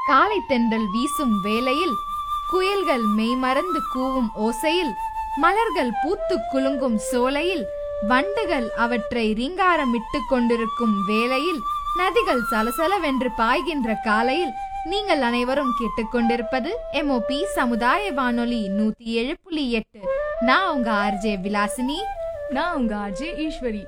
காலை தென்றல் வீசும் வேளையில், குயில்கள் மெய்மறந்து கூவும் ஓசையில், மலர்கள் பூத்து குலுங்கும் சோலையில், வண்டுகள் அவற்றை ரீங்காரமிட்டு கொண்டிருக்கும் வேளையில், நதிகள் சலசலவென்று பாய்கின்ற காலையில், நீங்கள் அனைவரும் கேட்டுக்கொண்டிருப்பது MOP சமுதாய வானொலி 107.8. நான் உங்க ஆர்ஜே விலாசினி. நான் உங்க ஆர்ஜே ஈஸ்வரி.